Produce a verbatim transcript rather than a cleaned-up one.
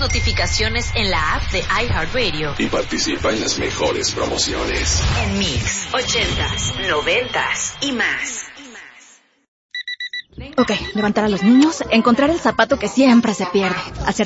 notificaciones en la app de iHeartRadio. Y participa en las mejores promociones. En Mix, ochentas, noventas y más. Ok, levantar a los niños, encontrar el zapato que siempre se pierde, hacer